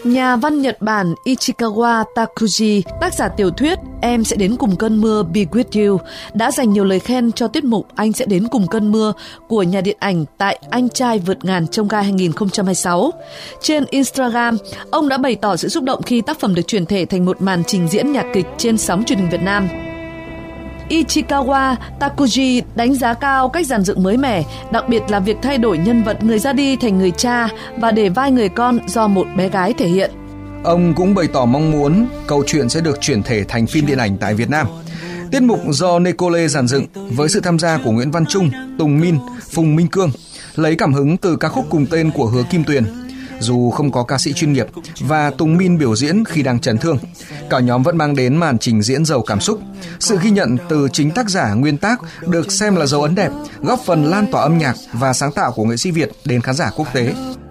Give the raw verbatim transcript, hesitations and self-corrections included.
Nhà văn Nhật Bản Ichikawa Takuji, tác giả tiểu thuyết Em sẽ đến cùng cơn mưa Be With You, đã dành nhiều lời khen cho tiết mục Anh sẽ đến cùng cơn mưa của nhà điện ảnh tại Anh trai vượt ngàn chông gai hai không hai sáu. Trên Instagram, ông đã bày tỏ sự xúc động khi tác phẩm được chuyển thể thành một màn trình diễn nhạc kịch trên sóng truyền hình Việt Nam. Ichikawa Takuji đánh giá cao cách dàn dựng mới mẻ, đặc biệt là việc thay đổi nhân vật người ra đi thành người cha và để vai người con do một bé gái thể hiện. Ông cũng bày tỏ mong muốn câu chuyện sẽ được chuyển thể thành phim điện ảnh tại Việt Nam. Tiết mục do Nicole dàn dựng với sự tham gia của Nguyễn Văn Trung, Tùng Min, Phùng Minh Cương, lấy cảm hứng từ ca khúc cùng tên của Hứa Kim Tuyền. Dù không có ca sĩ chuyên nghiệp và Tùng Min biểu diễn khi đang chấn thương, cả nhóm vẫn mang đến màn trình diễn giàu cảm xúc. Sự ghi nhận từ chính tác giả nguyên tác được xem là dấu ấn đẹp, góp phần lan tỏa âm nhạc và sáng tạo của nghệ sĩ Việt đến khán giả quốc tế.